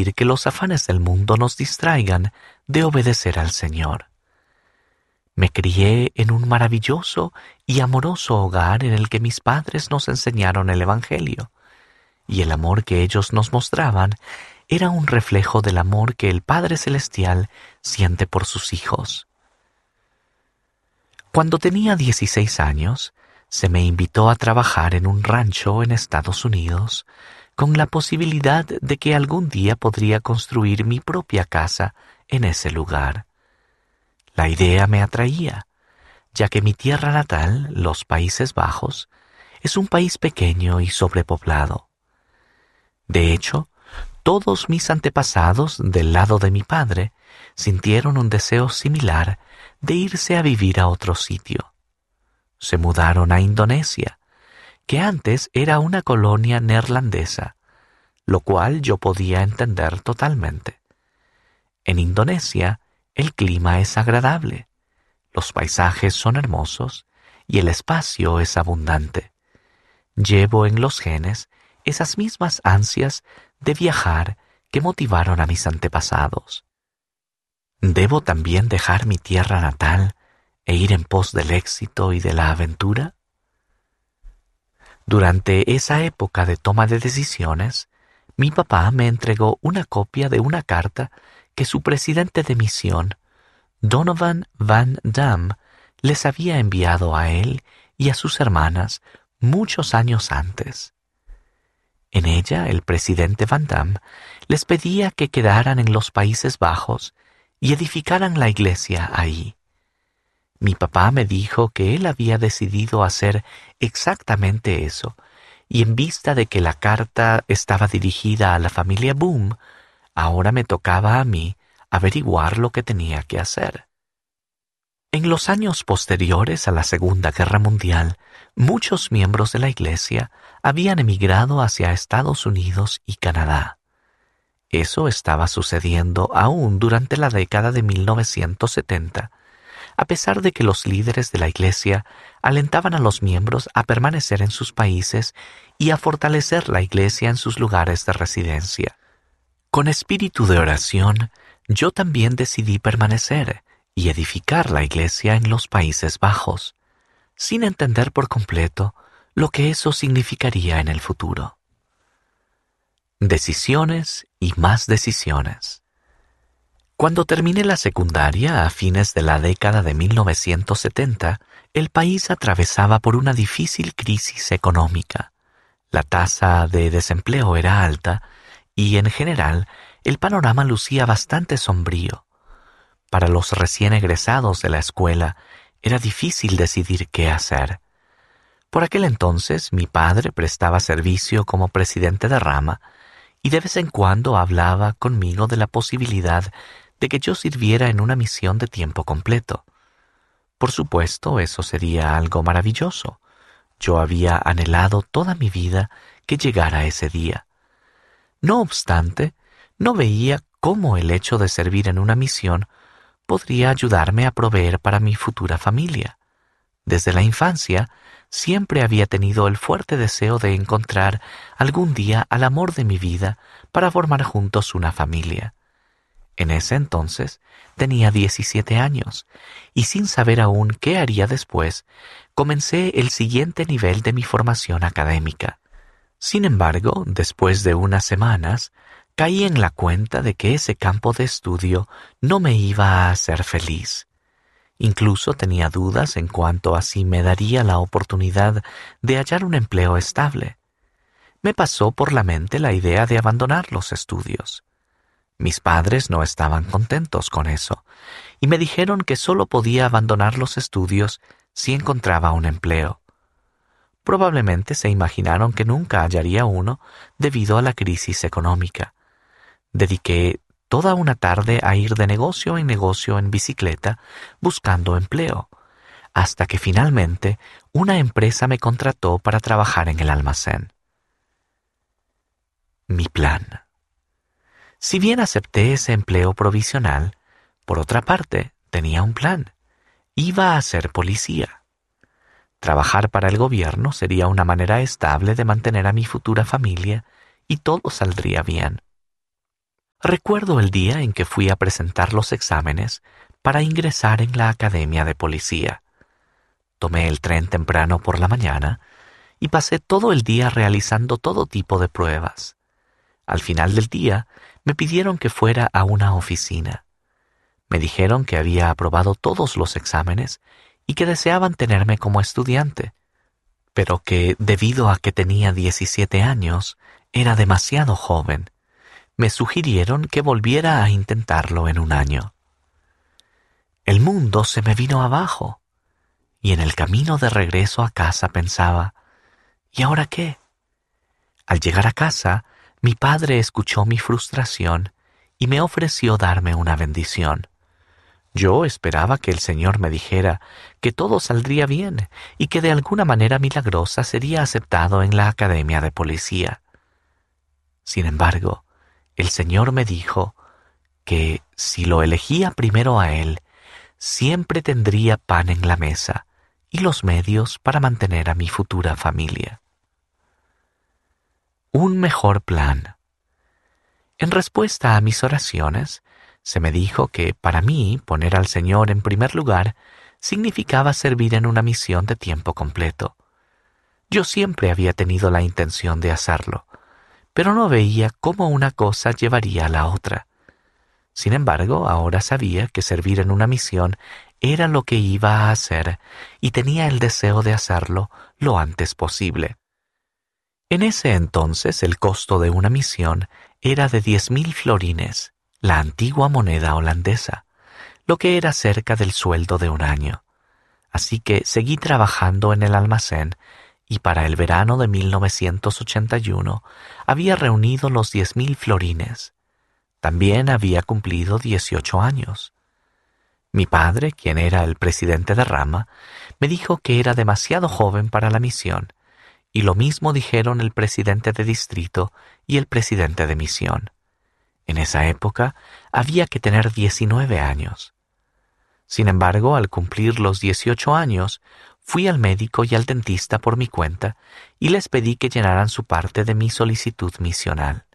permitir que los afanes del mundo nos distraigan de obedecer al Señor. Me crié en un maravilloso y amoroso hogar en el que mis padres nos enseñaron el Evangelio, y el amor que ellos nos mostraban era un reflejo del amor que el Padre Celestial siente por sus hijos. Cuando tenía 16 años, se me invitó a trabajar en un rancho en Estados Unidos, con la posibilidad de que algún día podría construir mi propia casa en ese lugar. La idea me atraía, ya que mi tierra natal, los Países Bajos, es un país pequeño y sobrepoblado. De hecho, todos mis antepasados del lado de mi padre sintieron un deseo similar de irse a vivir a otro sitio. Se mudaron a Indonesia, que antes era una colonia neerlandesa, lo cual yo podía entender totalmente. En Indonesia, el clima es agradable, los paisajes son hermosos y el espacio es abundante. Llevo en los genes esas mismas ansias de viajar que motivaron a mis antepasados. ¿Debo también dejar mi tierra natal e ir en pos del éxito y de la aventura? Durante esa época de toma de decisiones, mi papá me entregó una copia de una carta que su presidente de misión, Donovan Van Damme, les había enviado a él y a sus hermanas muchos años antes. En ella, el presidente Van Damme les pedía que quedaran en los Países Bajos y edificaran la iglesia ahí. Mi papá me dijo que él había decidido hacer exactamente eso, y en vista de que la carta estaba dirigida a la familia Boom, ahora me tocaba a mí averiguar lo que tenía que hacer. En los años posteriores a la Segunda Guerra Mundial, muchos miembros de la Iglesia habían emigrado hacia Estados Unidos y Canadá. Eso estaba sucediendo aún durante la década de 1970, a pesar de que los líderes de la Iglesia alentaban a los miembros a permanecer en sus países y a fortalecer la Iglesia en sus lugares de residencia. Con espíritu de oración, yo también decidí permanecer y edificar la Iglesia en los Países Bajos, sin entender por completo lo que eso significaría en el futuro. Decisiones y más decisiones. Cuando terminé la secundaria a fines de la década de 1970, el país atravesaba por una difícil crisis económica. La tasa de desempleo era alta y, en general, el panorama lucía bastante sombrío. Para los recién egresados de la escuela, era difícil decidir qué hacer. Por aquel entonces, mi padre prestaba servicio como presidente de rama y de vez en cuando hablaba conmigo de la posibilidad de que yo sirviera en una misión de tiempo completo. Por supuesto, eso sería algo maravilloso. Yo había anhelado toda mi vida que llegara ese día. No obstante, no veía cómo el hecho de servir en una misión podría ayudarme a proveer para mi futura familia. Desde la infancia, siempre había tenido el fuerte deseo de encontrar algún día al amor de mi vida para formar juntos una familia. En ese entonces tenía 17 años y sin saber aún qué haría después, comencé el siguiente nivel de mi formación académica. Sin embargo, después de unas semanas, caí en la cuenta de que ese campo de estudio no me iba a hacer feliz. Incluso tenía dudas en cuanto a si me daría la oportunidad de hallar un empleo estable. Me pasó por la mente la idea de abandonar los estudios. Mis padres no estaban contentos con eso, y me dijeron que solo podía abandonar los estudios si encontraba un empleo. Probablemente se imaginaron que nunca hallaría uno debido a la crisis económica. Dediqué toda una tarde a ir de negocio en negocio en bicicleta buscando empleo, hasta que finalmente una empresa me contrató para trabajar en el almacén. Mi plan. Si bien acepté ese empleo provisional, por otra parte, tenía un plan. Iba a ser policía. Trabajar para el gobierno sería una manera estable de mantener a mi futura familia y todo saldría bien. Recuerdo el día en que fui a presentar los exámenes para ingresar en la academia de policía. Tomé el tren temprano por la mañana y pasé todo el día realizando todo tipo de pruebas. Al final del día, me pidieron que fuera a una oficina. Me dijeron que había aprobado todos los exámenes y que deseaban tenerme como estudiante, pero que, debido a que tenía 17 años, era demasiado joven. Me sugirieron que volviera a intentarlo en un año. El mundo se me vino abajo, y en el camino de regreso a casa pensaba, ¿y ahora qué? Al llegar a casa, mi padre escuchó mi frustración y me ofreció darme una bendición. Yo esperaba que el Señor me dijera que todo saldría bien y que de alguna manera milagrosa sería aceptado en la academia de policía. Sin embargo, el Señor me dijo que si lo elegía primero a Él, siempre tendría pan en la mesa y los medios para mantener a mi futura familia. Un mejor plan. En respuesta a mis oraciones, se me dijo que para mí poner al Señor en primer lugar significaba servir en una misión de tiempo completo. Yo siempre había tenido la intención de hacerlo, pero no veía cómo una cosa llevaría a la otra. Sin embargo, ahora sabía que servir en una misión era lo que iba a hacer y tenía el deseo de hacerlo lo antes posible. En ese entonces el costo de una misión era de 10.000 florines, la antigua moneda holandesa, lo que era cerca del sueldo de un año. Así que seguí trabajando en el almacén y para el verano de 1981 había reunido los 10.000 florines. También había cumplido 18 años. Mi padre, quien era el presidente de rama, me dijo que era demasiado joven para la misión, y lo mismo dijeron el presidente de distrito y el presidente de misión. En esa época había que tener 19 años. Sin embargo, al cumplir los 18 años, fui al médico y al dentista por mi cuenta y les pedí que llenaran su parte de mi solicitud misional.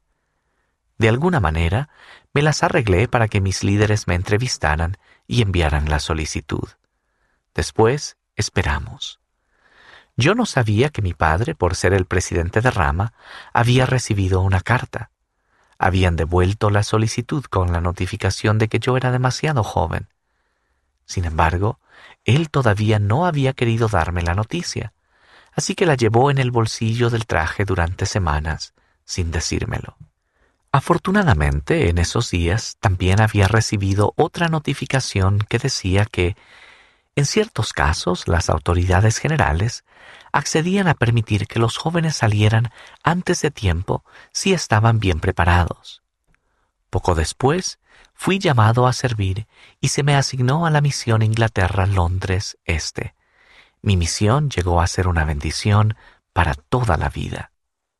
De alguna manera, me las arreglé para que mis líderes me entrevistaran y enviaran la solicitud. Después, esperamos. Yo no sabía que mi padre, por ser el presidente de rama, había recibido una carta. Habían devuelto la solicitud con la notificación de que yo era demasiado joven. Sin embargo, él todavía no había querido darme la noticia, así que la llevó en el bolsillo del traje durante semanas, sin decírmelo. Afortunadamente, en esos días también había recibido otra notificación que decía que, en ciertos casos, las autoridades generales accedían a permitir que los jóvenes salieran antes de tiempo si estaban bien preparados. Poco después, fui llamado a servir y se me asignó a la misión Inglaterra-Londres Este. Mi misión llegó a ser una bendición para toda la vida.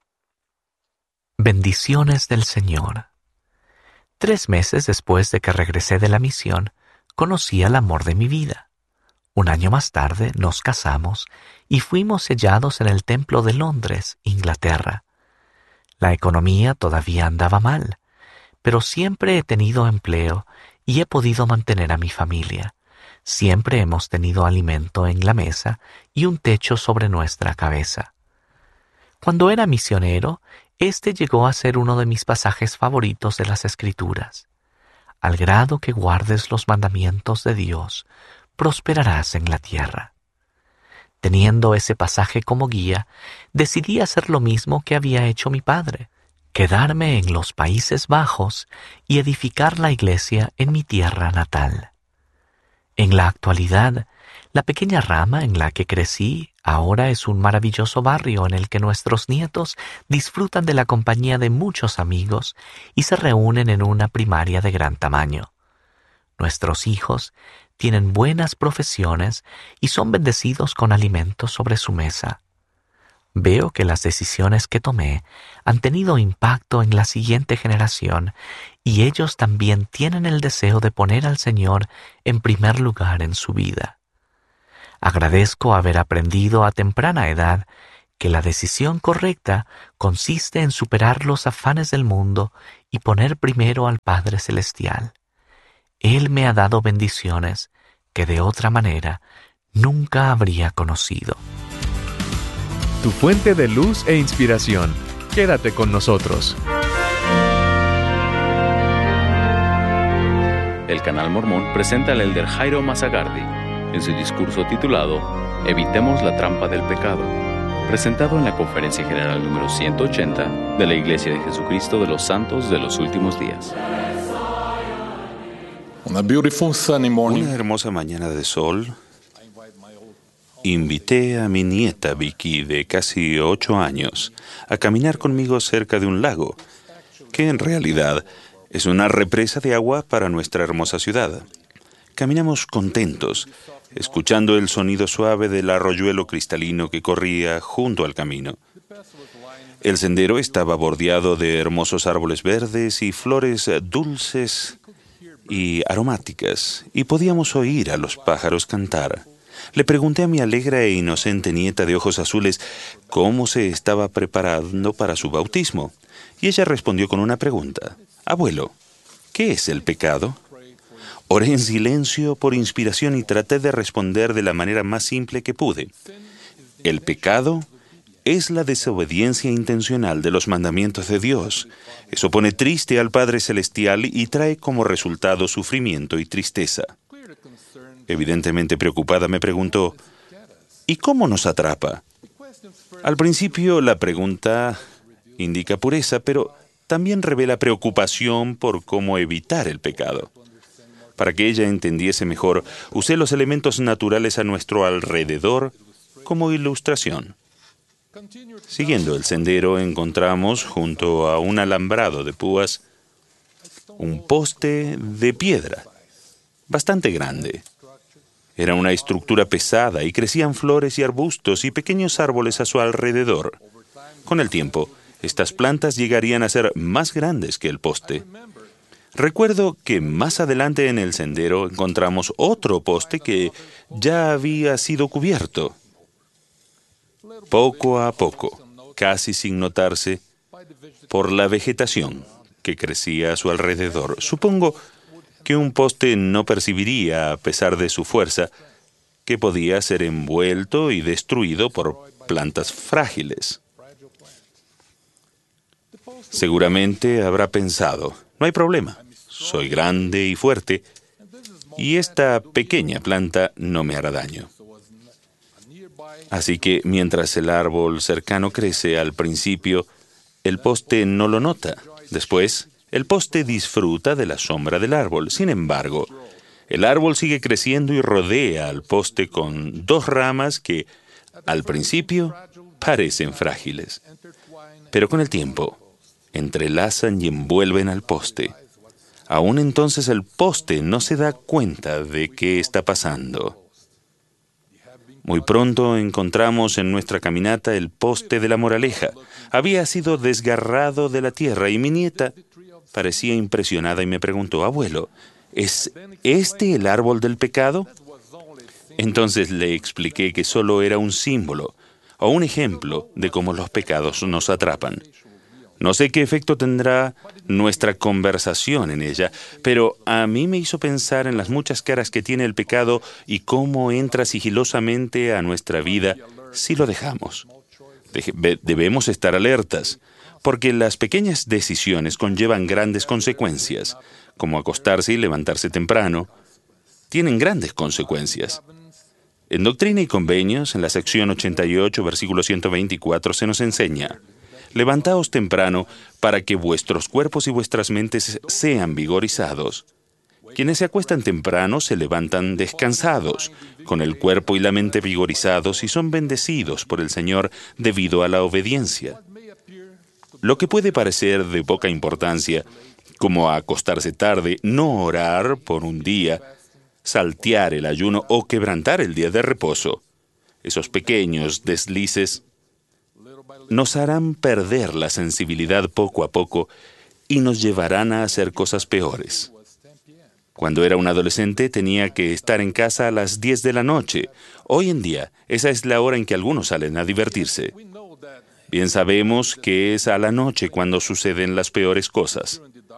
Bendiciones del Señor. 3 meses después de que regresé de la misión, conocí al amor de mi vida. Un año más tarde nos casamos y fuimos sellados en el Templo de Londres, Inglaterra. La economía todavía andaba mal, pero siempre he tenido empleo y he podido mantener a mi familia. Siempre hemos tenido alimento en la mesa y un techo sobre nuestra cabeza. Cuando era misionero, este llegó a ser uno de mis pasajes favoritos de las Escrituras. Al grado que guardes los mandamientos de Dios, prosperarás en la tierra. Teniendo ese pasaje como guía, decidí hacer lo mismo que había hecho mi padre, quedarme en los Países Bajos y edificar la iglesia en mi tierra natal. En la actualidad, la pequeña rama en la que crecí ahora es un maravilloso barrio en el que nuestros nietos disfrutan de la compañía de muchos amigos y se reúnen en una primaria de gran tamaño. Nuestros hijos tienen buenas profesiones y son bendecidos con alimentos sobre su mesa. Veo que las decisiones que tomé han tenido impacto en la siguiente generación y ellos también tienen el deseo de poner al Señor en primer lugar en su vida. Agradezco haber aprendido a temprana edad que la decisión correcta consiste en superar los afanes del mundo y poner primero al Padre Celestial. Él me ha dado bendiciones que de otra manera nunca habría conocido. Tu fuente de luz e inspiración. Quédate con nosotros. El Canal Mormón presenta al elder Jairo Mazagardi en su discurso titulado Evitemos la trampa del pecado, presentado en la Conferencia General número 180 de la Iglesia de Jesucristo de los Santos de los Últimos Días. Una hermosa mañana de sol, invité a mi nieta Vicky, de casi 8 años, a caminar conmigo cerca de un lago, que en realidad es una represa de agua para nuestra hermosa ciudad. Caminamos contentos, escuchando el sonido suave del arroyuelo cristalino que corría junto al camino. El sendero estaba bordeado de hermosos árboles verdes y flores dulces y aromáticas, y podíamos oír a los pájaros cantar. Le pregunté a mi alegre e inocente nieta de ojos azules cómo se estaba preparando para su bautismo, y ella respondió con una pregunta. Abuelo, ¿qué es el pecado? Oré en silencio por inspiración y traté de responder de la manera más simple que pude. El pecado es la desobediencia intencional de los mandamientos de Dios. Eso pone triste al Padre Celestial y trae como resultado sufrimiento y tristeza. Evidentemente preocupada me preguntó, ¿y cómo nos atrapa? Al principio la pregunta indica pureza, pero también revela preocupación por cómo evitar el pecado. Para que ella entendiese mejor, usé los elementos naturales a nuestro alrededor como ilustración. Siguiendo el sendero, encontramos, junto a un alambrado de púas, un poste de piedra, bastante grande. Era una estructura pesada y crecían flores y arbustos y pequeños árboles a su alrededor. Con el tiempo, estas plantas llegarían a ser más grandes que el poste. Recuerdo que más adelante en el sendero encontramos otro poste que ya había sido cubierto. Poco a poco, casi sin notarse, por la vegetación que crecía a su alrededor. Supongo que un poste no percibiría, a pesar de su fuerza, que podía ser envuelto y destruido por plantas frágiles. Seguramente habrá pensado, no hay problema, soy grande y fuerte, y esta pequeña planta no me hará daño. Así que mientras el árbol cercano crece, al principio, el poste no lo nota. Después, el poste disfruta de la sombra del árbol. Sin embargo, el árbol sigue creciendo y rodea al poste con 2 ramas que, al principio, parecen frágiles. Pero con el tiempo, entrelazan y envuelven al poste. Aún entonces el poste no se da cuenta de qué está pasando. Muy pronto encontramos en nuestra caminata el poste de la moraleja. Había sido desgarrado de la tierra y mi nieta parecía impresionada y me preguntó, abuelo, ¿es este el árbol del pecado? Entonces le expliqué que solo era un símbolo o un ejemplo de cómo los pecados nos atrapan. No sé qué efecto tendrá nuestra conversación en ella, pero a mí me hizo pensar en las muchas caras que tiene el pecado y cómo entra sigilosamente a nuestra vida si lo dejamos. Debemos estar alertas, porque las pequeñas decisiones conllevan grandes consecuencias, como acostarse y levantarse temprano. Tienen grandes consecuencias. En Doctrina y Convenios, en la sección 88, versículo 124, se nos enseña: levantaos temprano para que vuestros cuerpos y vuestras mentes sean vigorizados. Quienes se acuestan temprano se levantan descansados, con el cuerpo y la mente vigorizados, y son bendecidos por el Señor debido a la obediencia. Lo que puede parecer de poca importancia, como acostarse tarde, no orar por un día, saltear el ayuno o quebrantar el día de reposo, esos pequeños deslices nos harán perder la sensibilidad poco a poco y nos llevarán a hacer cosas peores. Cuando era un adolescente tenía que estar en casa a las 10 de la noche. Hoy en día, esa es la hora en que algunos salen a divertirse. Bien sabemos que es a la noche cuando suceden las peores cosas.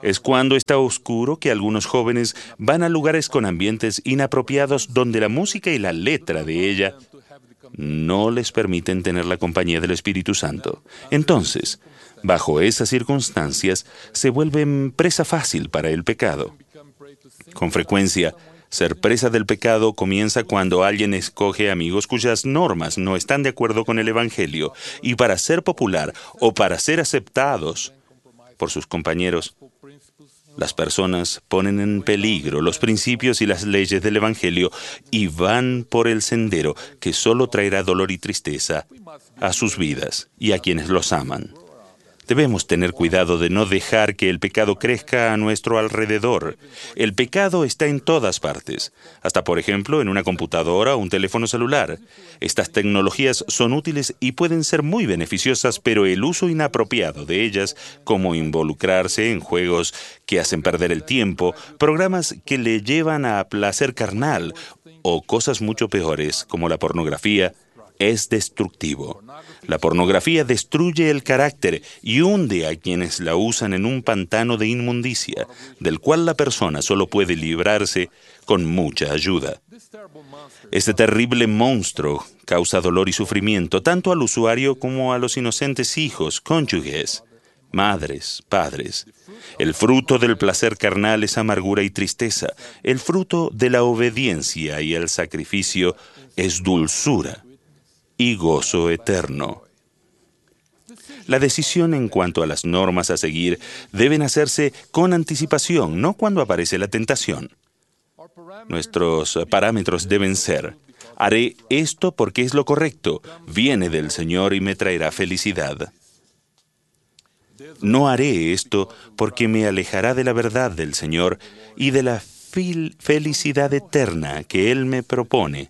Es cuando está oscuro que algunos jóvenes van a lugares con ambientes inapropiados donde la música y la letra de ella no les permiten tener la compañía del Espíritu Santo. Entonces, bajo esas circunstancias, se vuelven presa fácil para el pecado. Con frecuencia, ser presa del pecado comienza cuando alguien escoge amigos cuyas normas no están de acuerdo con el Evangelio, y para ser popular o para ser aceptados por sus compañeros, las personas ponen en peligro los principios y las leyes del Evangelio y van por el sendero que solo traerá dolor y tristeza a sus vidas y a quienes los aman. Debemos tener cuidado de no dejar que el pecado crezca a nuestro alrededor. El pecado está en todas partes, hasta por ejemplo en una computadora o un teléfono celular. Estas tecnologías son útiles y pueden ser muy beneficiosas, pero el uso inapropiado de ellas, como involucrarse en juegos que hacen perder el tiempo, programas que le llevan a placer carnal o cosas mucho peores como la pornografía, es destructivo. La pornografía destruye el carácter y hunde a quienes la usan en un pantano de inmundicia, del cual la persona solo puede librarse con mucha ayuda. Este terrible monstruo causa dolor y sufrimiento tanto al usuario como a los inocentes hijos, cónyuges, madres, padres. El fruto del placer carnal es amargura y tristeza. El fruto de la obediencia y el sacrificio es dulzura y gozo eterno. La decisión en cuanto a las normas a seguir deben hacerse con anticipación, no cuando aparece la tentación. Nuestros parámetros deben ser: haré esto porque es lo correcto, viene del Señor y me traerá felicidad. No haré esto porque me alejará de la verdad del Señor y de la felicidad eterna que Él me propone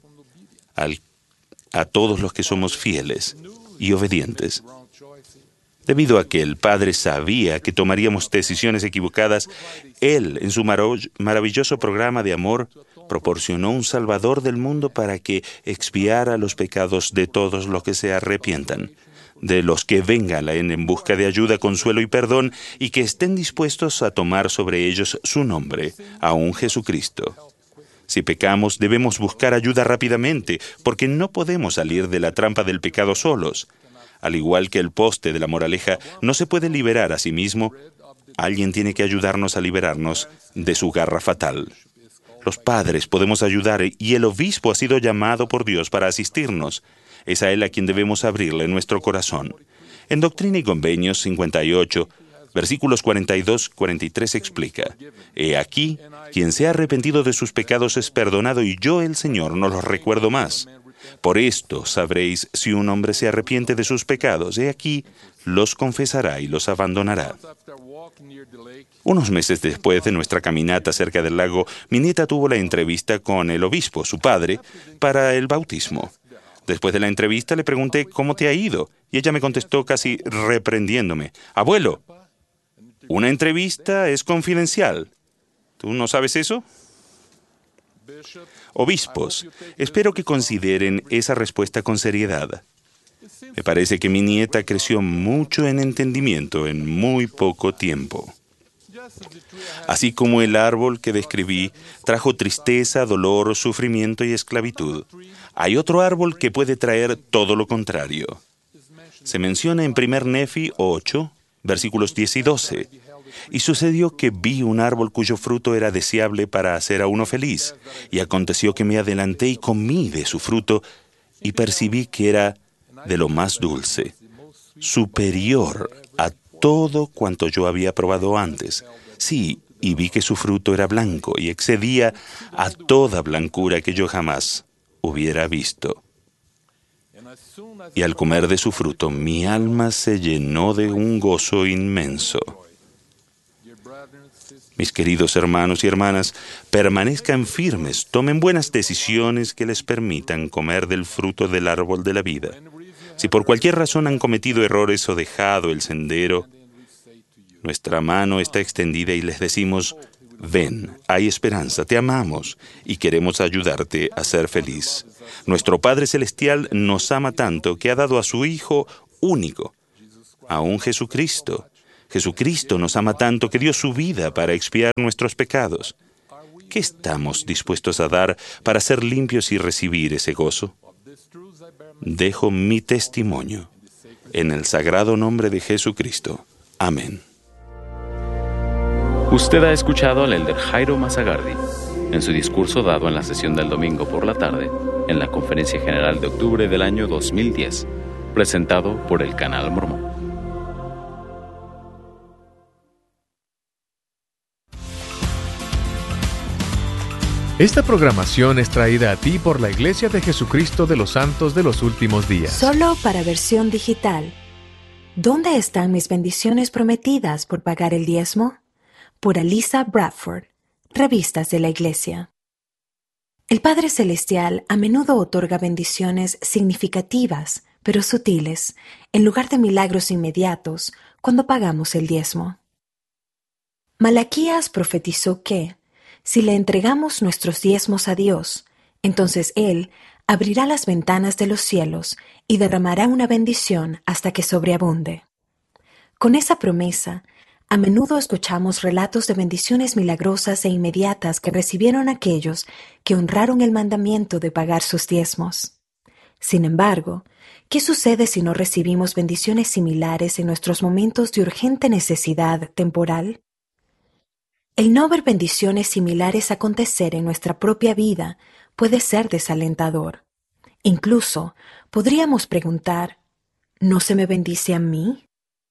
a todos los que somos fieles y obedientes. Debido a que el Padre sabía que tomaríamos decisiones equivocadas, Él, en su maravilloso programa de amor, proporcionó un Salvador del mundo para que expiara los pecados de todos los que se arrepientan, de los que vengan a Él en busca de ayuda, consuelo y perdón, y que estén dispuestos a tomar sobre ellos su nombre, aún Jesucristo. Si pecamos, debemos buscar ayuda rápidamente, porque no podemos salir de la trampa del pecado solos. Al igual que el poste de la moraleja no se puede liberar a sí mismo, alguien tiene que ayudarnos a liberarnos de su garra fatal. Los padres podemos ayudar y el obispo ha sido llamado por Dios para asistirnos. Es a él a quien debemos abrirle nuestro corazón. En Doctrina y Convenios 58, versículos 42-43 explica: He aquí, quien se ha arrepentido de sus pecados es perdonado, y yo, el Señor, no los recuerdo más. Por esto sabréis si un hombre se arrepiente de sus pecados. He aquí, los confesará y los abandonará. Unos meses después de nuestra caminata cerca del lago, mi nieta tuvo la entrevista con el obispo, su padre, para el bautismo. Después de la entrevista le pregunté cómo te ha ido, y ella me contestó casi reprendiéndome: Abuelo, una entrevista es confidencial. ¿Tú no sabes eso? Obispos, espero que consideren esa respuesta con seriedad. Me parece que mi nieta creció mucho en entendimiento en muy poco tiempo. Así como el árbol que describí trajo tristeza, dolor, sufrimiento y esclavitud, hay otro árbol que puede traer todo lo contrario. Se menciona en 1 Nefi 8, versículos 10 y 12. Y sucedió que vi un árbol cuyo fruto era deseable para hacer a uno feliz. Y aconteció que me adelanté y comí de su fruto, y percibí que era de lo más dulce, superior a todo cuanto yo había probado antes. Sí, y vi que su fruto era blanco, y excedía a toda blancura que yo jamás hubiera visto. Y al comer de su fruto, mi alma se llenó de un gozo inmenso. Mis queridos hermanos y hermanas, permanezcan firmes, tomen buenas decisiones que les permitan comer del fruto del árbol de la vida. Si por cualquier razón han cometido errores o dejado el sendero, nuestra mano está extendida y les decimos: ven, hay esperanza, te amamos y queremos ayudarte a ser feliz. Nuestro Padre Celestial nos ama tanto que ha dado a su Hijo único, a un Jesucristo. Jesucristo nos ama tanto que dio su vida para expiar nuestros pecados. ¿Qué estamos dispuestos a dar para ser limpios y recibir ese gozo? Dejo mi testimonio en el sagrado nombre de Jesucristo. Amén. Usted ha escuchado al elder Jairo Masagardi en su discurso dado en la sesión del domingo por la tarde en la Conferencia General de octubre del año 2010, presentado por el Canal Mormón. Esta programación es traída a ti por la Iglesia de Jesucristo de los Santos de los Últimos Días. Solo para versión digital. ¿Dónde están mis bendiciones prometidas por pagar el diezmo? Por Alisa Bradford, Revistas de la Iglesia. El Padre Celestial a menudo otorga bendiciones significativas, pero sutiles, en lugar de milagros inmediatos, cuando pagamos el diezmo. Malaquías profetizó que, si le entregamos nuestros diezmos a Dios, entonces Él abrirá las ventanas de los cielos y derramará una bendición hasta que sobreabunde. Con esa promesa, a menudo escuchamos relatos de bendiciones milagrosas e inmediatas que recibieron aquellos que honraron el mandamiento de pagar sus diezmos. Sin embargo, ¿qué sucede si no recibimos bendiciones similares en nuestros momentos de urgente necesidad temporal? El no ver bendiciones similares acontecer en nuestra propia vida puede ser desalentador. Incluso, podríamos preguntar, ¿no se me bendice a mí?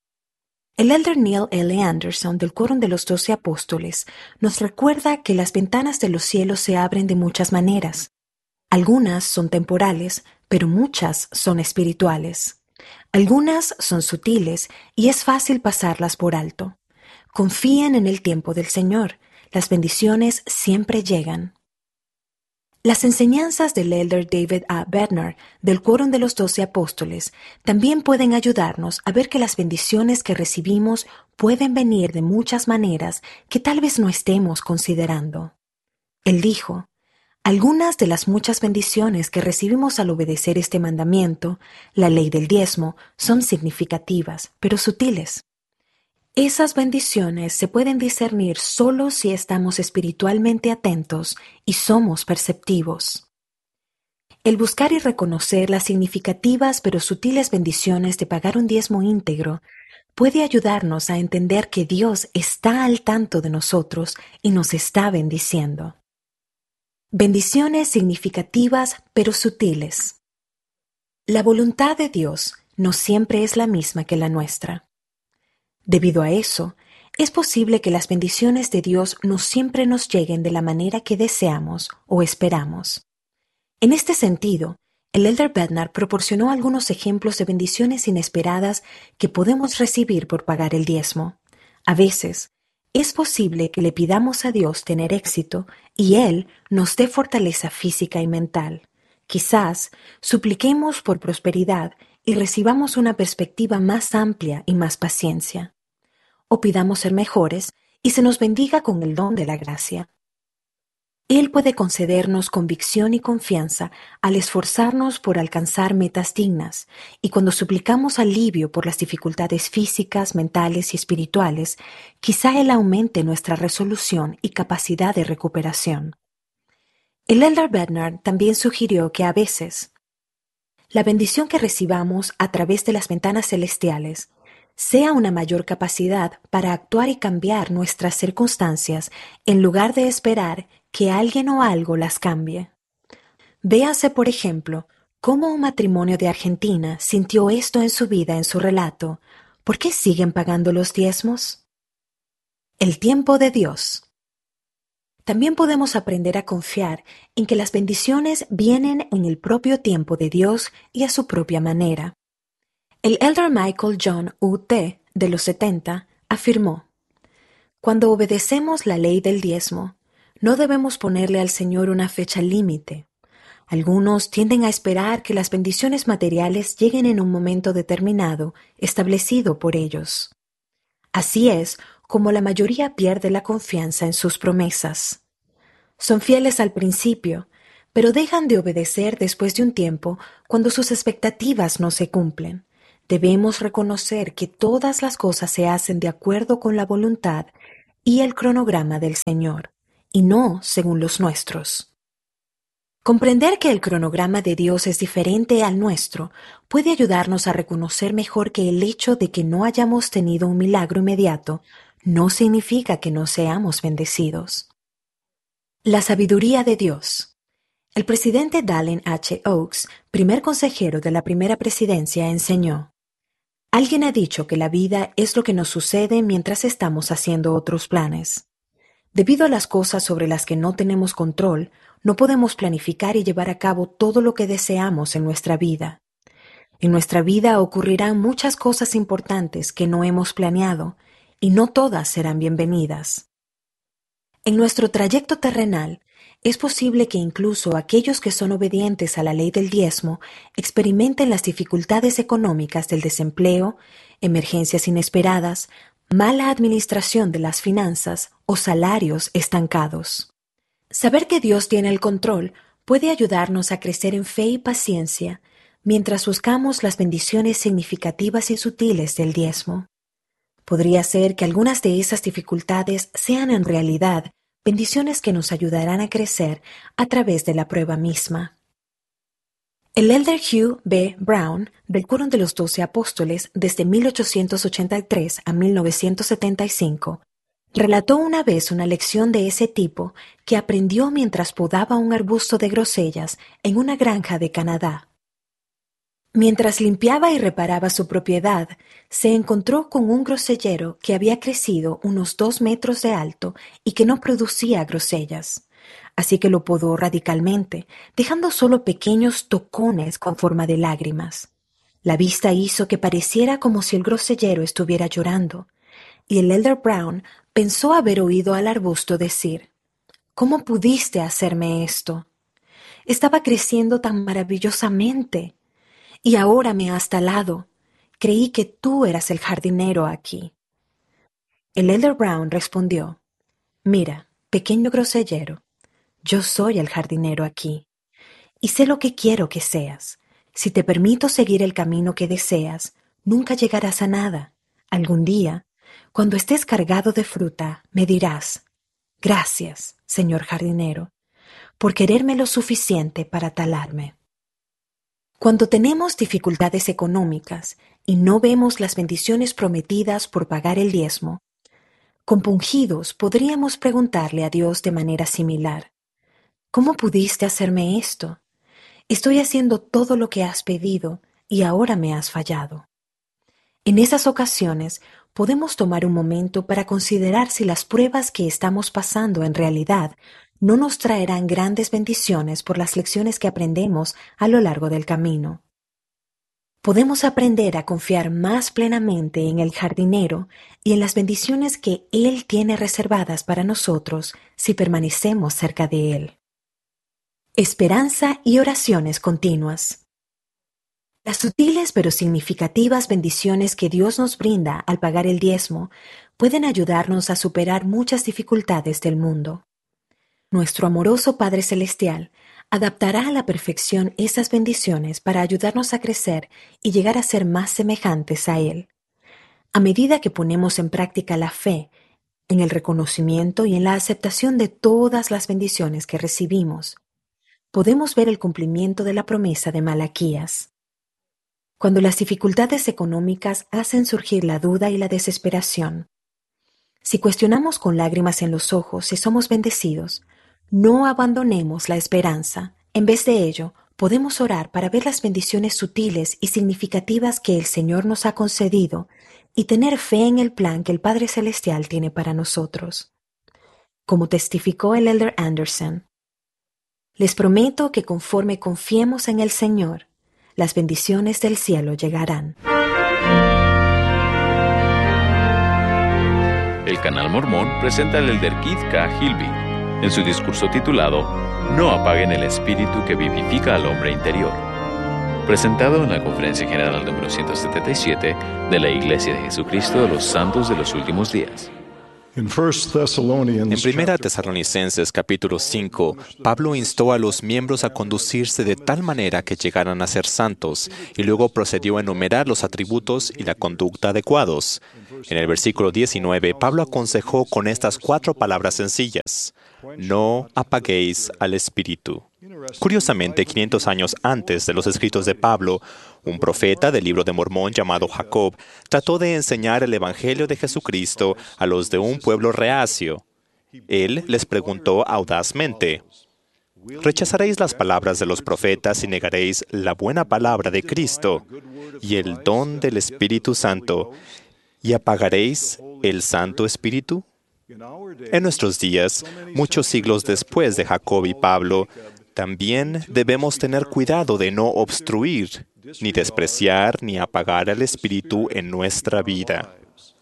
El elder Neil L. Anderson del Quórum de los 12 Apóstoles nos recuerda que las ventanas de los cielos se abren de muchas maneras. Algunas son temporales, pero muchas son espirituales. Algunas son sutiles y es fácil pasarlas por alto. Confíen en el tiempo del Señor. Las bendiciones siempre llegan. Las enseñanzas del elder David A. Bednar del Quórum de los 12 Apóstoles también pueden ayudarnos a ver que las bendiciones que recibimos pueden venir de muchas maneras que tal vez no estemos considerando. Él dijo, algunas de las muchas bendiciones que recibimos al obedecer este mandamiento, la ley del diezmo, son significativas, pero sutiles. Esas bendiciones se pueden discernir solo si estamos espiritualmente atentos y somos perceptivos. El buscar y reconocer las significativas pero sutiles bendiciones de pagar un diezmo íntegro puede ayudarnos a entender que Dios está al tanto de nosotros y nos está bendiciendo. Bendiciones significativas pero sutiles. La voluntad de Dios no siempre es la misma que la nuestra. Debido a eso, es posible que las bendiciones de Dios no siempre nos lleguen de la manera que deseamos o esperamos. En este sentido, el elder Bednar proporcionó algunos ejemplos de bendiciones inesperadas que podemos recibir por pagar el diezmo. A veces, es posible que le pidamos a Dios tener éxito y Él nos dé fortaleza física y mental. Quizás supliquemos por prosperidad y recibamos una perspectiva más amplia y más paciencia. O pidamos ser mejores y se nos bendiga con el don de la gracia. Él puede concedernos convicción y confianza al esforzarnos por alcanzar metas dignas, y cuando suplicamos alivio por las dificultades físicas, mentales y espirituales, quizá Él aumente nuestra resolución y capacidad de recuperación. El elder Bednar también sugirió que a veces la bendición que recibamos a través de las ventanas celestiales sea una mayor capacidad para actuar y cambiar nuestras circunstancias en lugar de esperar que alguien o algo las cambie. Véase, por ejemplo, cómo un matrimonio de Argentina sintió esto en su vida en su relato. ¿Por qué siguen pagando los diezmos? El tiempo de Dios. También podemos aprender a confiar en que las bendiciones vienen en el propio tiempo de Dios y a su propia manera. El elder Michael John U.T. de los 70 afirmó, cuando obedecemos la ley del diezmo, no debemos ponerle al Señor una fecha límite. Algunos tienden a esperar que las bendiciones materiales lleguen en un momento determinado, establecido por ellos. Así es como la mayoría pierde la confianza en sus promesas. Son fieles al principio, pero dejan de obedecer después de un tiempo cuando sus expectativas no se cumplen. debemos reconocer que todas las cosas se hacen de acuerdo con la voluntad y el cronograma del Señor, y no según los nuestros. Comprender que el cronograma de Dios es diferente al nuestro puede ayudarnos a reconocer mejor que el hecho de que no hayamos tenido un milagro inmediato no significa que no seamos bendecidos. La sabiduría de Dios. El presidente Dallin H. Oaks, primer consejero de la primera presidencia, enseñó: alguien ha dicho que la vida es lo que nos sucede mientras estamos haciendo otros planes. Debido a las cosas sobre las que no tenemos control, no podemos planificar y llevar a cabo todo lo que deseamos en nuestra vida. En nuestra vida ocurrirán muchas cosas importantes que no hemos planeado, y no todas serán bienvenidas. En nuestro trayecto terrenal, es posible que incluso aquellos que son obedientes a la ley del diezmo experimenten las dificultades económicas del desempleo, emergencias inesperadas, mala administración de las finanzas o salarios estancados. Saber que Dios tiene el control puede ayudarnos a crecer en fe y paciencia mientras buscamos las bendiciones significativas y sutiles del diezmo. Podría ser que algunas de esas dificultades sean en realidad bendiciones que nos ayudarán a crecer a través de la prueba misma. El elder Hugh B. Brown, del Quórum de los 12 Apóstoles desde 1883 a 1975, relató una vez una lección de ese tipo que aprendió mientras podaba un arbusto de grosellas en una granja de Canadá. Mientras limpiaba y reparaba su propiedad, se encontró con un grosellero que había crecido unos 2 metros de alto y que no producía grosellas. Así que lo podó radicalmente, dejando solo pequeños tocones con forma de lágrimas. La vista hizo que pareciera como si el grosellero estuviera llorando, y el elder Brown pensó haber oído al arbusto decir: «¿Cómo pudiste hacerme esto? Estaba creciendo tan maravillosamente, y ahora me has talado. Creí que tú eras el jardinero aquí». El elder Brown respondió: «Mira, pequeño grosellero, yo soy el jardinero aquí, y sé lo que quiero que seas. Si te permito seguir el camino que deseas, nunca llegarás a nada. Algún día, cuando estés cargado de fruta, me dirás: gracias, señor jardinero, por quererme lo suficiente para talarme». Cuando tenemos dificultades económicas y no vemos las bendiciones prometidas por pagar el diezmo, compungidos podríamos preguntarle a Dios de manera similar: ¿cómo pudiste hacerme esto? Estoy haciendo todo lo que has pedido y ahora me has fallado. En esas ocasiones podemos tomar un momento para considerar si las pruebas que estamos pasando en realidad no nos traerán grandes bendiciones por las lecciones que aprendemos a lo largo del camino. Podemos aprender a confiar más plenamente en el jardinero y en las bendiciones que Él tiene reservadas para nosotros si permanecemos cerca de Él. Esperanza y oraciones continuas. Las sutiles pero significativas bendiciones que Dios nos brinda al pagar el diezmo pueden ayudarnos a superar muchas dificultades del mundo. Nuestro amoroso Padre Celestial adaptará a la perfección esas bendiciones para ayudarnos a crecer y llegar a ser más semejantes a Él. A medida que ponemos en práctica la fe, en el reconocimiento y en la aceptación de todas las bendiciones que recibimos, podemos ver el cumplimiento de la promesa de Malaquías. Cuando las dificultades económicas hacen surgir la duda y la desesperación, si cuestionamos con lágrimas en los ojos si somos bendecidos, no abandonemos la esperanza. En vez de ello, podemos orar para ver las bendiciones sutiles y significativas que el Señor nos ha concedido y tener fe en el plan que el Padre Celestial tiene para nosotros. Como testificó el elder Anderson: les prometo que conforme confiemos en el Señor, las bendiciones del cielo llegarán. El Canal Mormón presenta al elder Keith K. Hilby en su discurso titulado No apaguen el espíritu que vivifica al hombre interior, presentado en la Conferencia General número 177 de la Iglesia de Jesucristo de los Santos de los Últimos Días. En 1 Tesalonicenses capítulo 5, Pablo instó a los miembros a conducirse de tal manera que llegaran a ser santos, y luego procedió a enumerar los atributos y la conducta adecuados. En el versículo 19, Pablo aconsejó con estas 4 palabras sencillas: no apaguéis al Espíritu. Curiosamente, 500 años antes de los escritos de Pablo, un profeta del libro de Mormón llamado Jacob trató de enseñar el Evangelio de Jesucristo a los de un pueblo reacio. Él les preguntó audazmente: ¿rechazaréis las palabras de los profetas y negaréis la buena palabra de Cristo y el don del Espíritu Santo, y apagaréis el Santo Espíritu? En nuestros días, muchos siglos después de Jacob y Pablo, también debemos tener cuidado de no obstruir, ni despreciar, ni apagar al Espíritu en nuestra vida.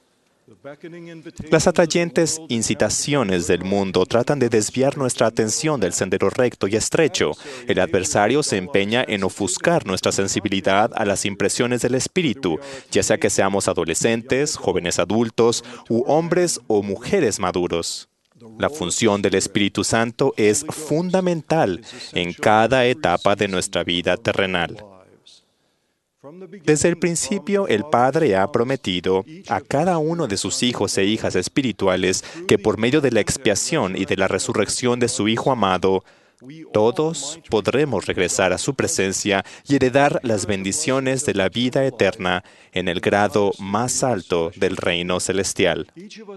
Las atrayentes incitaciones del mundo tratan de desviar nuestra atención del sendero recto y estrecho. El adversario se empeña en ofuscar nuestra sensibilidad a las impresiones del Espíritu, ya sea que seamos adolescentes, jóvenes adultos, u hombres o mujeres maduros. La función del Espíritu Santo es fundamental en cada etapa de nuestra vida terrenal. Desde el principio, el Padre ha prometido a cada uno de sus hijos e hijas espirituales que por medio de la expiación y de la resurrección de su Hijo amado, todos podremos regresar a su presencia y heredar las bendiciones de la vida eterna en el grado más alto del reino celestial.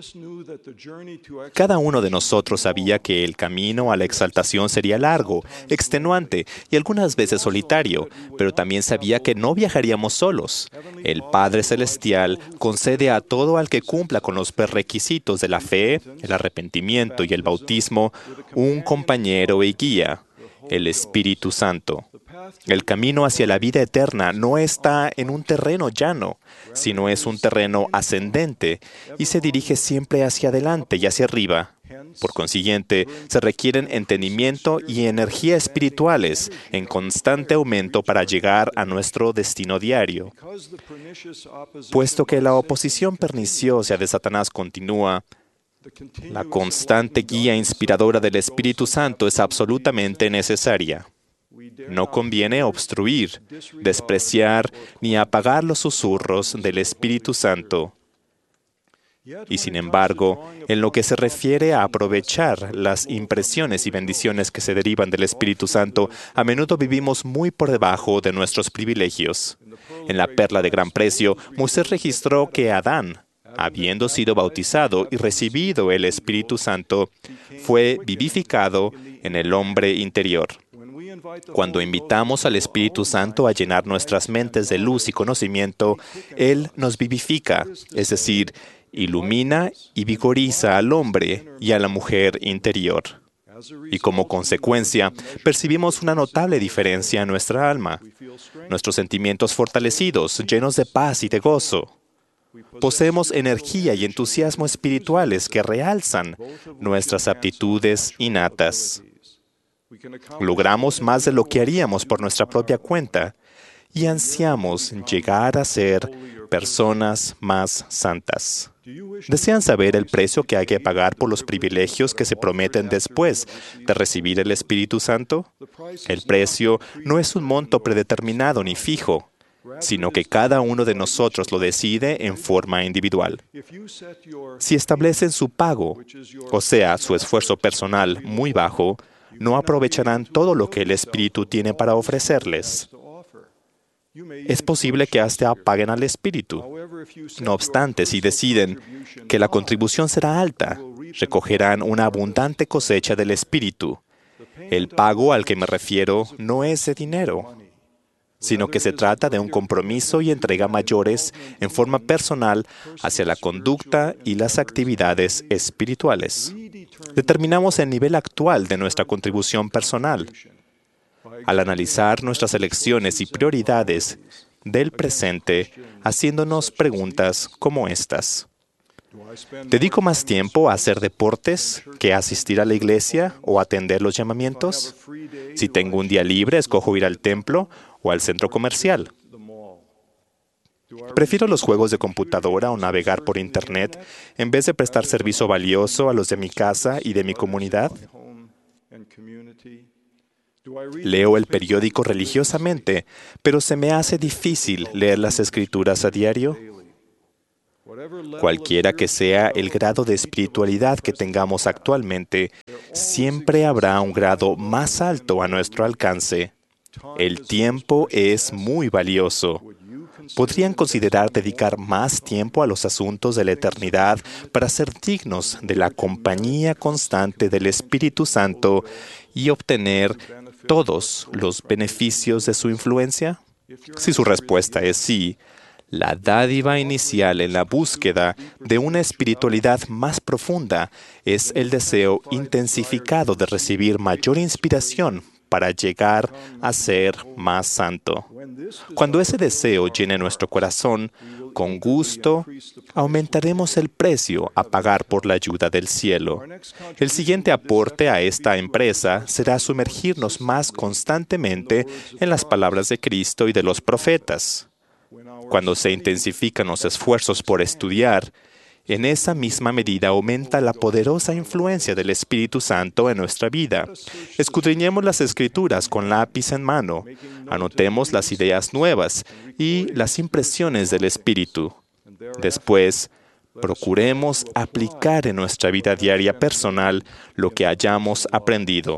Cada uno de nosotros sabía que el camino a la exaltación sería largo, extenuante y algunas veces solitario, pero también sabía que no viajaríamos solos. El Padre Celestial concede a todo al que cumpla con los prerequisitos de la fe, el arrepentimiento y el bautismo un compañero y guía, el Espíritu Santo. El camino hacia la vida eterna no está en un terreno llano, sino es un terreno ascendente y se dirige siempre hacia adelante y hacia arriba. Por consiguiente, se requieren entendimiento y energía espirituales en constante aumento para llegar a nuestro destino diario. Puesto que la oposición perniciosa de Satanás continúa, la constante guía inspiradora del Espíritu Santo es absolutamente necesaria. No conviene obstruir, despreciar ni apagar los susurros del Espíritu Santo. Y sin embargo, en lo que se refiere a aprovechar las impresiones y bendiciones que se derivan del Espíritu Santo, a menudo vivimos muy por debajo de nuestros privilegios. En la perla de gran precio, Moisés registró que Adán, habiendo sido bautizado y recibido el Espíritu Santo, fue vivificado en el hombre interior. Cuando invitamos al Espíritu Santo a llenar nuestras mentes de luz y conocimiento, Él nos vivifica, es decir, ilumina y vigoriza al hombre y a la mujer interior. Y como consecuencia, percibimos una notable diferencia en nuestra alma. Nuestros sentimientos fortalecidos, llenos de paz y de gozo. Poseemos energía y entusiasmo espirituales que realzan nuestras aptitudes innatas. Logramos más de lo que haríamos por nuestra propia cuenta y ansiamos llegar a ser personas más santas. ¿Desean saber el precio que hay que pagar por los privilegios que se prometen después de recibir el Espíritu Santo? El precio no es un monto predeterminado ni fijo, sino que cada uno de nosotros lo decide en forma individual. Si establecen su pago, o sea, su esfuerzo personal muy bajo, no aprovecharán todo lo que el Espíritu tiene para ofrecerles. Es posible que hasta apaguen al Espíritu. No obstante, si deciden que la contribución será alta, recogerán una abundante cosecha del Espíritu. El pago al que me refiero no es de dinero, sino que se trata de un compromiso y entrega mayores en forma personal hacia la conducta y las actividades espirituales. Determinamos el nivel actual de nuestra contribución personal al analizar nuestras elecciones y prioridades del presente, haciéndonos preguntas como estas. ¿Dedico más tiempo a hacer deportes que a asistir a la iglesia o atender los llamamientos? Si tengo un día libre, escojo ir al templo o al centro comercial. Prefiero los juegos de computadora o navegar por Internet en vez de prestar servicio valioso a los de mi casa y de mi comunidad. Leo el periódico religiosamente, pero se me hace difícil leer las Escrituras a diario. Cualquiera que sea el grado de espiritualidad que tengamos actualmente, siempre habrá un grado más alto a nuestro alcance. El tiempo es muy valioso. ¿Podrían considerar dedicar más tiempo a los asuntos de la eternidad para ser dignos de la compañía constante del Espíritu Santo y obtener todos los beneficios de su influencia? Si su respuesta es sí, la dádiva inicial en la búsqueda de una espiritualidad más profunda es el deseo intensificado de recibir mayor inspiración para llegar a ser más santo. Cuando ese deseo llene nuestro corazón, con gusto, aumentaremos el precio a pagar por la ayuda del cielo. El siguiente aporte a esta empresa será sumergirnos más constantemente en las palabras de Cristo y de los profetas. Cuando se intensifican los esfuerzos por estudiar, en esa misma medida aumenta la poderosa influencia del Espíritu Santo en nuestra vida. Escudriñemos las Escrituras con lápiz en mano, anotemos las ideas nuevas y las impresiones del Espíritu. Después, procuremos aplicar en nuestra vida diaria personal lo que hayamos aprendido.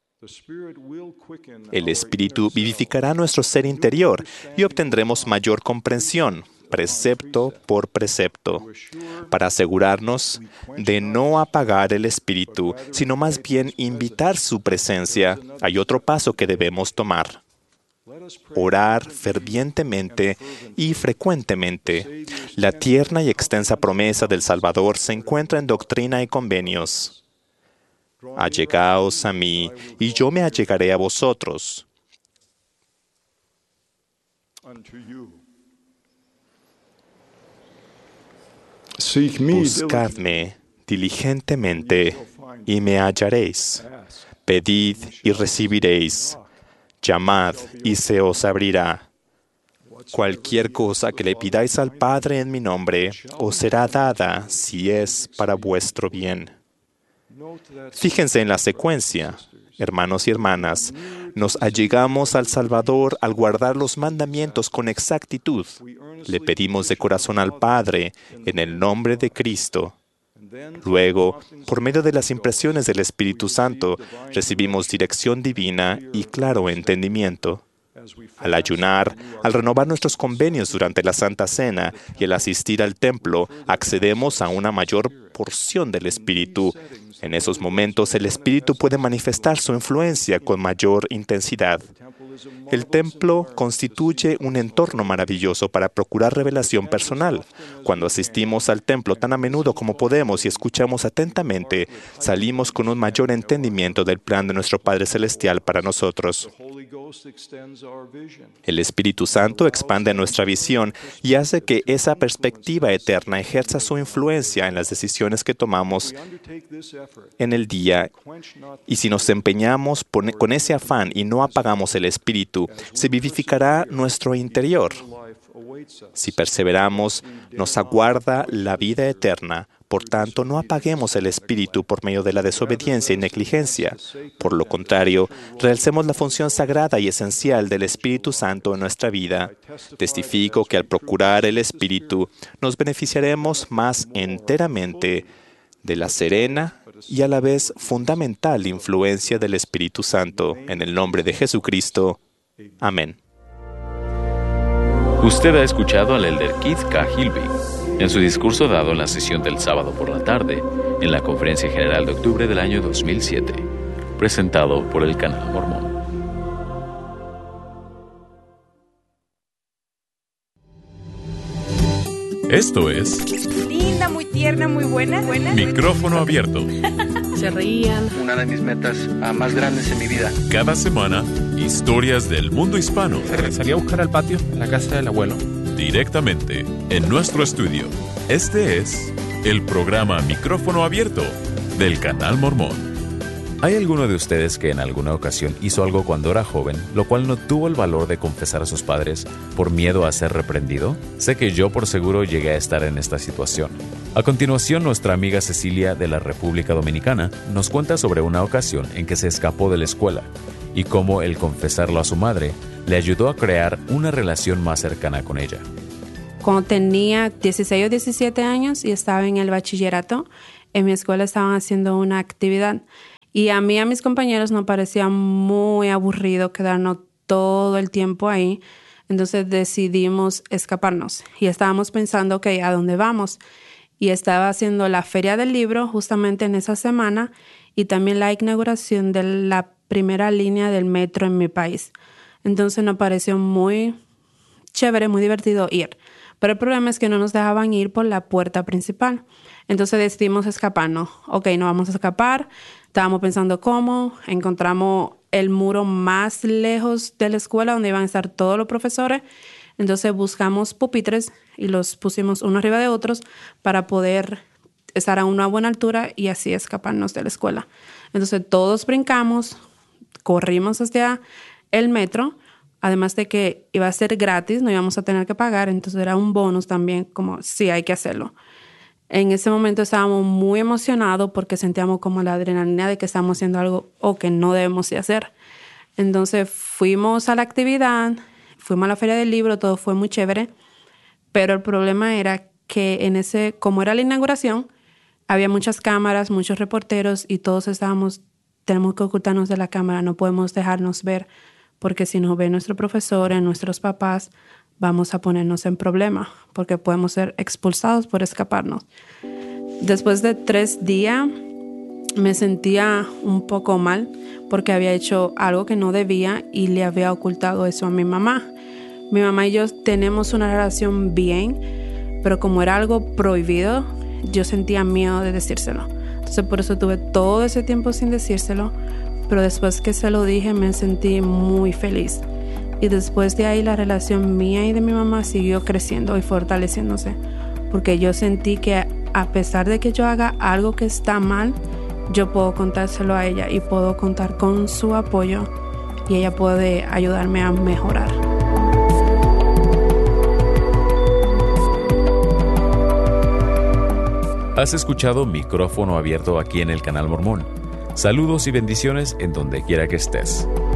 El Espíritu vivificará nuestro ser interior y obtendremos mayor comprensión, precepto por precepto, para asegurarnos de no apagar el Espíritu, sino más bien invitar su presencia. Hay otro paso que debemos tomar: orar fervientemente y frecuentemente. La tierna y extensa promesa del Salvador se encuentra en Doctrina y Convenios. Allegaos a mí, y yo me allegaré a vosotros. Buscadme diligentemente, y me hallaréis. Pedid y recibiréis. Llamad y se os abrirá. Cualquier cosa que le pidáis al Padre en mi nombre, os será dada si es para vuestro bien. Fíjense en la secuencia. Hermanos y hermanas, nos allegamos al Salvador al guardar los mandamientos con exactitud. Le pedimos de corazón al Padre en el nombre de Cristo. Luego, por medio de las impresiones del Espíritu Santo, recibimos dirección divina y claro entendimiento. Al ayunar, al renovar nuestros convenios durante la Santa Cena y al asistir al templo, accedemos a una mayor porción del Espíritu. En esos momentos, el Espíritu puede manifestar su influencia con mayor intensidad. El templo constituye un entorno maravilloso para procurar revelación personal. Cuando asistimos al templo tan a menudo como podemos y escuchamos atentamente, salimos con un mayor entendimiento del plan de nuestro Padre Celestial para nosotros. El Espíritu Santo expande nuestra visión y hace que esa perspectiva eterna ejerza su influencia en las decisiones que tomamos en el día. Y si nos empeñamos con ese afán y no apagamos el Espíritu, se vivificará nuestro interior. Si perseveramos, nos aguarda la vida eterna. Por tanto, no apaguemos el Espíritu por medio de la desobediencia y negligencia. Por lo contrario, realcemos la función sagrada y esencial del Espíritu Santo en nuestra vida. Testifico que al procurar el Espíritu, nos beneficiaremos más enteramente de la serena y a la vez fundamental influencia del Espíritu Santo. En el nombre de Jesucristo. Amén. Usted ha escuchado al elder Keith K. Hilby en su discurso dado en la sesión del sábado por la tarde en la Conferencia General de octubre del año 2007, presentado por el Canal Mormón. Esto es Linda, muy tierna, muy buena. Micrófono Abierto. Se reían. Una de mis metas más grandes en mi vida. Cada semana, historias del mundo hispano. Salí a buscar al patio, en la casa del abuelo. Directamente en nuestro estudio. Este es el programa Micrófono Abierto del Canal Mormón. ¿Hay alguno de ustedes que en alguna ocasión hizo algo cuando era joven, lo cual no tuvo el valor de confesar a sus padres por miedo a ser reprendido? Sé que yo por seguro llegué a estar en esta situación. A continuación, nuestra amiga Cecilia de la República Dominicana nos cuenta sobre una ocasión en que se escapó de la escuela y cómo el confesarlo a su madre le ayudó a crear una relación más cercana con ella. Cuando tenía 16 o 17 años y estaba en el bachillerato, en mi escuela estaban haciendo una actividad. Y a mí y a mis compañeros nos parecía muy aburrido quedarnos todo el tiempo ahí. Entonces decidimos escaparnos. Y estábamos pensando, ok, ¿a dónde vamos? Y estaba haciendo la Feria del Libro justamente en esa semana y también la inauguración de la primera línea del metro en mi país. Entonces nos pareció muy chévere, muy divertido ir. Pero el problema es que no nos dejaban ir por la puerta principal. Entonces decidimos escaparnos. Ok, nos vamos a escapar. Estábamos pensando cómo. Encontramos el muro más lejos de la escuela donde iban a estar todos los profesores. Entonces buscamos pupitres y los pusimos uno arriba de otros para poder estar a una buena altura y así escaparnos de la escuela. Entonces todos brincamos, corrimos hacia el metro. Además de que iba a ser gratis, no íbamos a tener que pagar, entonces era un bonus también, como sí, hay que hacerlo. En ese momento estábamos muy emocionados porque sentíamos como la adrenalina de que estábamos haciendo algo o que no debemos de hacer. Entonces fuimos a la actividad, fuimos a la Feria del Libro, todo fue muy chévere, pero el problema era que como era la inauguración, había muchas cámaras, muchos reporteros y todos tenemos que ocultarnos de la cámara, no podemos dejarnos ver, porque si nos ve nuestro profesor, nuestros papás, vamos a ponernos en problema, porque podemos ser expulsados por escaparnos. Después de 3 días, me sentía un poco mal, porque había hecho algo que no debía y le había ocultado eso a mi mamá. Mi mamá y yo tenemos una relación bien, pero como era algo prohibido, yo sentía miedo de decírselo. Entonces por eso tuve todo ese tiempo sin decírselo, pero después que se lo dije me sentí muy feliz. Y después de ahí la relación mía y de mi mamá siguió creciendo y fortaleciéndose, porque yo sentí que a pesar de que yo haga algo que está mal, yo puedo contárselo a ella y puedo contar con su apoyo y ella puede ayudarme a mejorar. Has escuchado Micrófono Abierto aquí en el Canal Mormón. Saludos y bendiciones en donde quiera que estés.